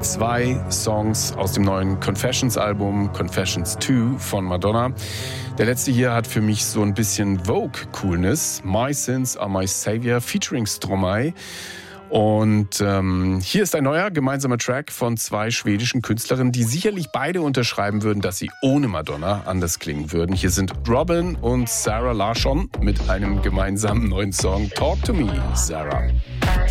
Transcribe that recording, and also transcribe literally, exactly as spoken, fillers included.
Zwei Songs aus dem neuen Confessions-Album Confessions zwei von Madonna. Der letzte hier hat für mich so ein bisschen Vogue-Coolness. My Sins Are My Savior featuring Stromae. Und ähm, hier ist ein neuer gemeinsamer Track von zwei schwedischen Künstlerinnen, die sicherlich beide unterschreiben würden, dass sie ohne Madonna anders klingen würden. Hier sind Robin und Zara Larsson mit einem gemeinsamen neuen Song Talk to Me, Zara.